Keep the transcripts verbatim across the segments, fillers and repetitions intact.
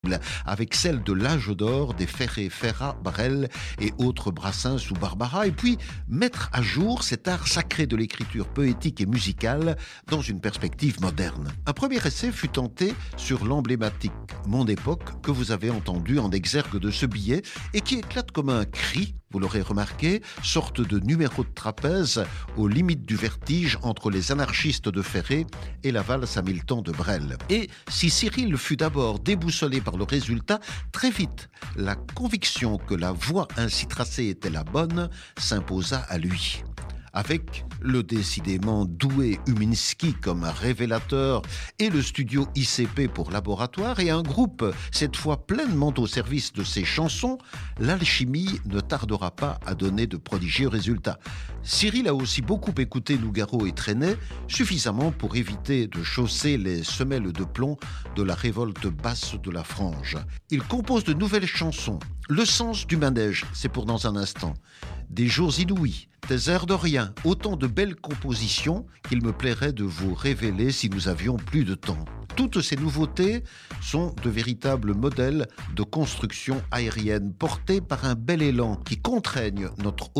avec celle de l'âge d'or des Ferré, Ferrat, Brel et autres Brassens ou Barbara, et puis mettre à jour cet art sacré de l'écriture poétique et musicale dans une perspective moderne. Un premier essai fut tenté sur l'emblématique Mon Époque que vous avez entendu en exergue de ce billet et qui éclate comme un cri, vous l'aurez remarqué, sorte de numéro de trapèze aux limites du vertige entre les anarchistes de Ferré et la valse à mille temps de Brel. Et si Cyril fut d'abord déboussolé par le résultat, très vite, la conviction que la voie ainsi tracée était la bonne s'imposa à lui. Avec le décidément doué Uminski comme révélateur et le studio I C P pour laboratoire et un groupe cette fois pleinement au service de ses chansons, l'alchimie ne tardera pas à donner de prodigieux résultats. Cyril a aussi beaucoup écouté Nougaro et Trenet, suffisamment pour éviter de chausser les semelles de plomb de la révolte basse de la frange. Il compose de nouvelles chansons. Le sens du manège, c'est pour dans un instant. Des jours inouïs, des airs de rien, autant de belles compositions qu'il me plairait de vous révéler si nous avions plus de temps. Toutes ces nouveautés sont de véritables modèles de construction aérienne portés par un bel élan qui contraignent notre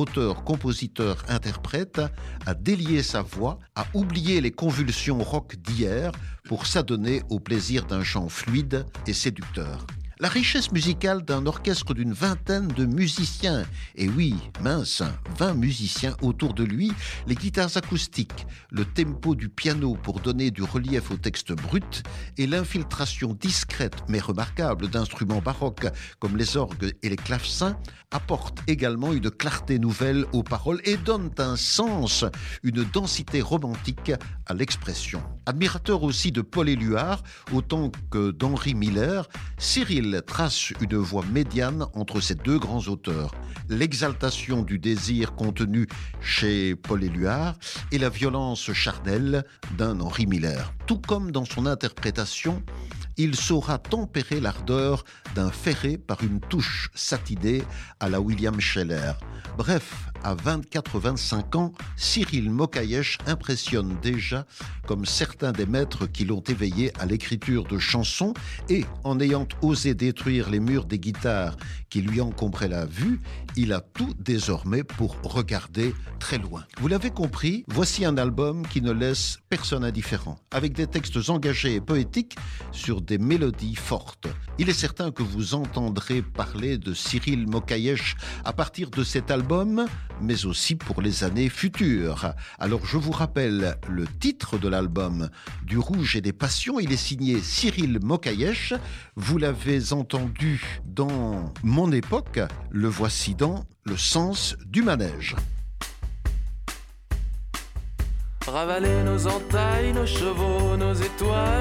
auteur-compositeur-interprète à délier sa voix, à oublier les convulsions rock d'hier pour s'adonner au plaisir d'un chant fluide et séducteur. La richesse musicale d'un orchestre d'une vingtaine de musiciens, et oui, mince, vingt musiciens autour de lui, les guitares acoustiques, le tempo du piano pour donner du relief au texte brut, et l'infiltration discrète mais remarquable d'instruments baroques comme les orgues et les clavecins, apportent également une clarté nouvelle aux paroles et donnent un sens, une densité romantique à l'expression. Admirateur aussi de Paul Éluard, autant que d'Henri Miller, Cyril trace une voie médiane entre ces deux grands auteurs. L'exaltation du désir contenu chez Paul Éluard et la violence charnelle d'un Henri Miller. Tout comme dans son interprétation, il saura tempérer l'ardeur d'un Ferré par une touche satinée à la William Scheller. Bref, à vingt-quatre vingt-cinq ans, Cyril Mokayesh impressionne déjà comme certains des maîtres qui l'ont éveillé à l'écriture de chansons et, en ayant osé détruire les murs des guitares qui lui encombraient la vue, il a tout désormais pour regarder très loin. Vous l'avez compris, voici un album qui ne laisse personne indifférent, avec des textes engagés et poétiques sur des mélodies fortes. Il est certain que vous entendrez parler de Cyril Mokayesh à partir de cet album, mais aussi pour les années futures. Alors je vous rappelle le titre de l'album, Du Rouge et des Passions. Il est signé Cyril Mokayesh. Vous l'avez entendu dans Mon Époque, le voici dans Le Sens du Manège. Ravaler nos entailles, nos chevaux, nos étoiles,